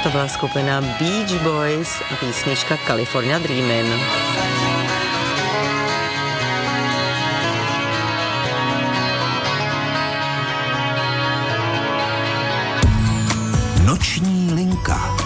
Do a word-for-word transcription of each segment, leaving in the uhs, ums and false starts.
To byla skupina Beach Boys a písnička California Dreamin'. Noční linka.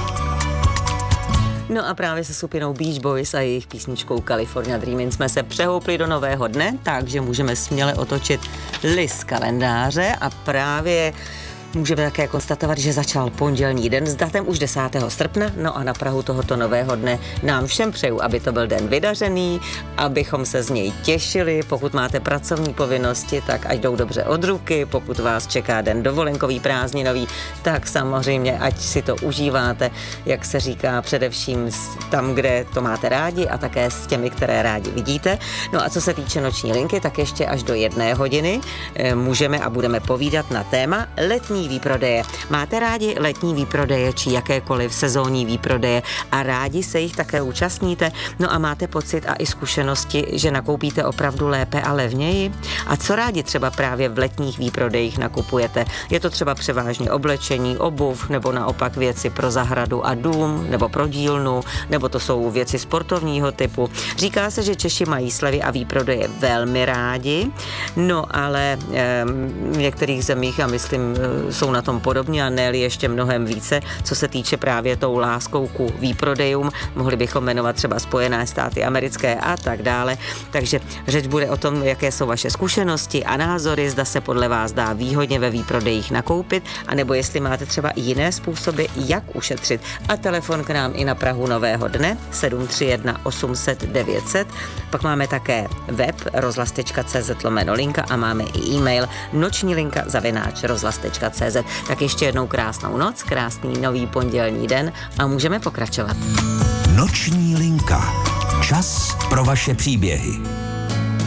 No a právě se skupinou Beach Boys a jejich písničkou California Dreamin' jsme se přehoupli do nového dne, takže můžeme směle otočit list kalendáře a právě můžeme také konstatovat, že začal pondělní den s datem už desátého srpna, no a na prahu tohoto nového dne nám všem přeju, aby to byl den vydařený, abychom se z něj těšili, pokud máte pracovní povinnosti, tak ať jdou dobře od ruky, pokud vás čeká den dovolenkový, prázdninový, tak samozřejmě ať si to užíváte, jak se říká, především tam, kde to máte rádi a také s těmi, které rádi vidíte. No a co se týče noční linky, tak ještě až do jedné hodiny můžeme a budeme povídat na téma letní výprodeje. Máte rádi letní výprodeje či jakékoliv sezónní výprodeje a rádi se jich také účastníte? No a máte pocit a i zkušenosti, že nakoupíte opravdu lépe a levněji? A co rádi třeba právě v letních výprodejích nakupujete? Je to třeba převážně oblečení, obuv, nebo naopak věci pro zahradu a dům, nebo pro dílnu, nebo to jsou věci sportovního typu. Říká se, že Češi mají slevy a výprodeje velmi rádi, no ale e, v některých zemích, a myslím, jsou na tom podobně a ne-li ještě mnohem více, co se týče právě tou láskou ku výprodejům. Mohli bychom jmenovat třeba Spojené státy americké a tak dále. Takže řeč bude o tom, jaké jsou vaše zkušenosti a názory, zda se podle vás dá výhodně ve výprodejích nakoupit, anebo jestli máte třeba i jiné způsoby, jak ušetřit. A telefon k nám i na prahu nového dne sedm tři jedna osm set devět set. Pak máme také web rozhlas tečka cé zet lomeno linka a máme i e-mail noční linka zavináč rozhlas tečka cé zet. Tak ještě jednou krásnou noc, krásný nový pondělní den a můžeme pokračovat. Noční linka. Čas pro vaše příběhy.